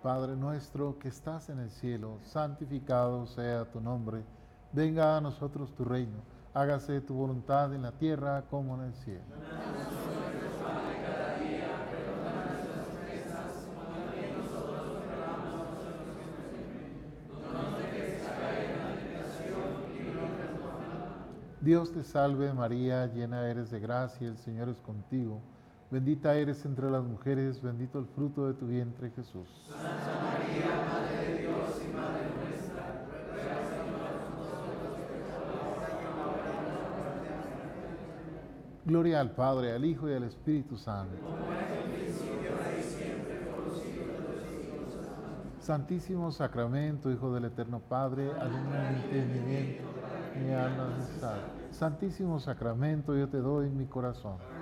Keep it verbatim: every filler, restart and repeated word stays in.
Padre nuestro que estás en el cielo, santificado sea tu nombre. Venga a nosotros tu reino. Hágase tu voluntad en la tierra como en el cielo. Dios te salve María, llena eres de gracia, el Señor es contigo. Bendita eres entre las mujeres, bendito el fruto de tu vientre Jesús. Santa María, Madre de Dios y Madre nuestra, ruega por nosotros pecadores, ahora y en la hora de nuestra muerte. Gloria al Padre, al Hijo y al Espíritu Santo. Como era en el principio, ahora y siempre, por los siglos de los siglos. Amén. Santísimo Sacramento, Hijo del Eterno Padre, alumna mi entendimiento, mi alma me salva. Santísimo Sacramento, yo te doy mi corazón.